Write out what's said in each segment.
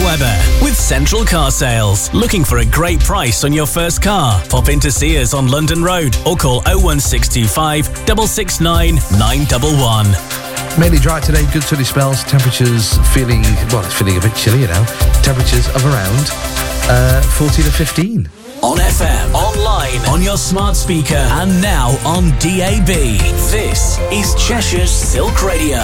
Webber with Central Car Sales. Looking for a great price on your first car? Pop in to see us on London Road or call 01625 669 911. Mainly dry today, good sunny spells. Temperatures feeling a bit chilly now. Temperatures of around 14 to 15. On FM, online, on your smart speaker, and now on DAB. This is Cheshire's Silk Radio.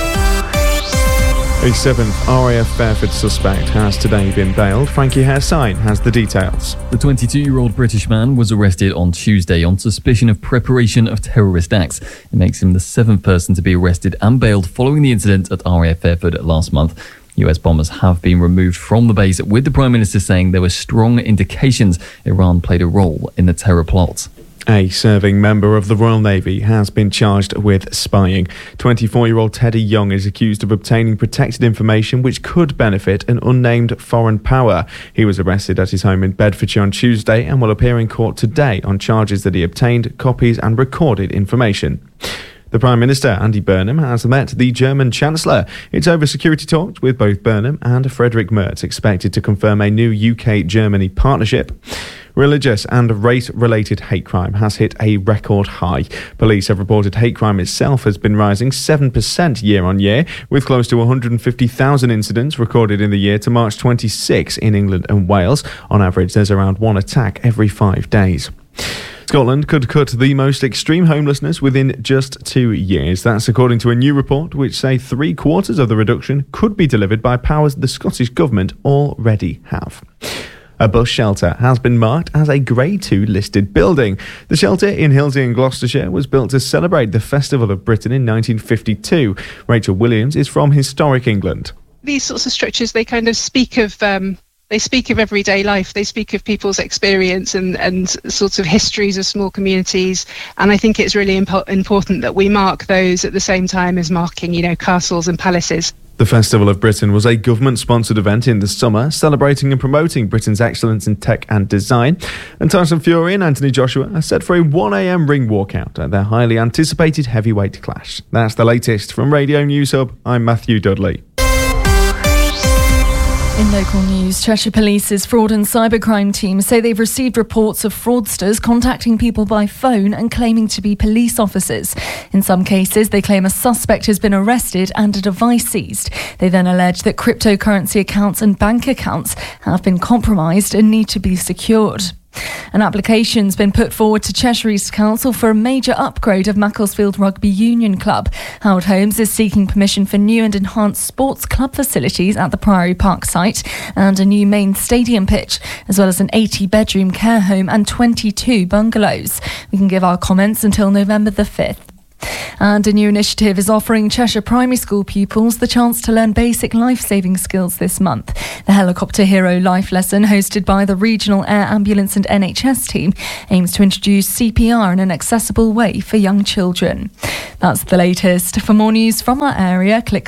A 7th RAF Fairford suspect has today been bailed. Frankie Haresine has the details. The 22-year-old British man was arrested on Tuesday on suspicion of preparation of terrorist acts. It makes him the 7th person to be arrested and bailed following the incident at RAF Fairford last month. US bombers have been removed from the base, with the Prime Minister saying there were strong indications Iran played a role in the terror plot. A serving member of the Royal Navy has been charged with spying. 24-year-old Teddy Young is accused of obtaining protected information which could benefit an unnamed foreign power. He was arrested at his home in Bedfordshire on Tuesday and will appear in court today on charges that he obtained copies and recorded information. The Prime Minister, Andy Burnham, has met the German Chancellor. It's over security talks with both Burnham and Frederick Merz, expected to confirm a new UK-Germany partnership. Religious and race-related hate crime has hit a record high. Police have reported hate crime itself has been rising 7% year-on-year, with close to 150,000 incidents recorded in the year to March 26 in England and Wales. On average, there's around one attack every 5 days. Scotland could cut the most extreme homelessness within just 2 years. That's according to a new report which say 3/4 of the reduction could be delivered by powers the Scottish Government already have. A bus shelter has been marked as a Grade 2 listed building. The shelter in Hillsey in Gloucestershire was built to celebrate the Festival of Britain in 1952. Rachel Williams is from Historic England. These sorts of structures, they kind of speak of everyday life. They speak of people's experience and sorts of histories of small communities. And I think it's really important that we mark those at the same time as marking, castles and palaces. The Festival of Britain was a government-sponsored event in the summer, celebrating and promoting Britain's excellence in tech and design. And Tyson Fury and Anthony Joshua are set for a 1 a.m. ring walkout at their highly anticipated heavyweight clash. That's the latest from Radio News Hub. I'm Matthew Dudley. In local news, Cheshire Police's fraud and cybercrime team say they've received reports of fraudsters contacting people by phone and claiming to be police officers. In some cases, they claim a suspect has been arrested and a device seized. They then allege that cryptocurrency accounts and bank accounts have been compromised and need to be secured. An application's been put forward to Cheshire East Council for a major upgrade of Macclesfield Rugby Union Club. Howard Holmes is seeking permission for new and enhanced sports club facilities at the Priory Park site and a new main stadium pitch, as well as an 80-bedroom care home and 22 bungalows. We can give our comments until November the 5th. And a new initiative is offering Cheshire primary school pupils the chance to learn basic life-saving skills this month. The Helicopter Hero Life Lesson, hosted by the Regional Air Ambulance and NHS team, aims to introduce CPR in an accessible way for young children. That's the latest. For more news from our area, click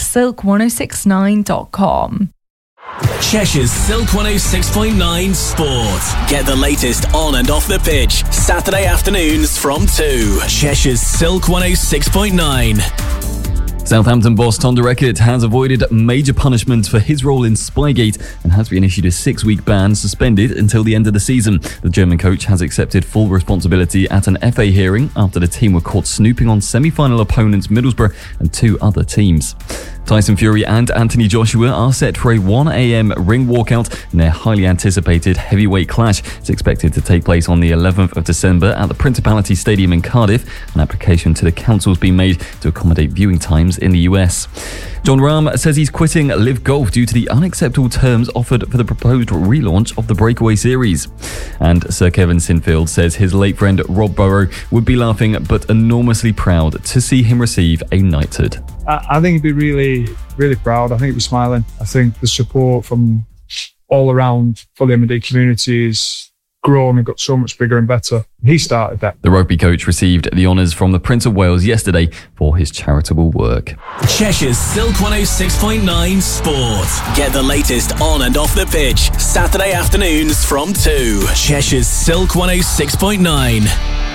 silk1069.com. Cheshire's Silk 106.9 Sport. Get the latest on and off the pitch, Saturday afternoons from 2. Cheshire's Silk 106.9. Southampton boss Tom de Reckert has avoided major punishment for his role in Spygate and has been issued a 6-week ban, suspended until the end of the season. The German coach has accepted full responsibility at an FA hearing after the team were caught snooping on semi-final opponents Middlesbrough and 2 other teams. Tyson Fury and Anthony Joshua are set for a 1 a.m. ring walkout in their highly anticipated heavyweight clash. It's expected to take place on the 11th of December at the Principality Stadium in Cardiff. An application to the council has been made to accommodate viewing times in the US. Jon Rahm says he's quitting Live Golf due to the unacceptable terms offered for the proposed relaunch of the Breakaway Series. And Sir Kevin Sinfield says his late friend Rob Burrow would be laughing but enormously proud to see him receive a knighthood. I think he'd be really, really proud. I think he'd be smiling. I think the support from all around for the M&D community is grown and got so much bigger and better. He started that. The rugby coach received the honours from the Prince of Wales yesterday for his charitable work. Cheshire's Silk 106.9 Sport. Get the latest on and off the pitch, Saturday afternoons from 2. Cheshire's Silk 106.9.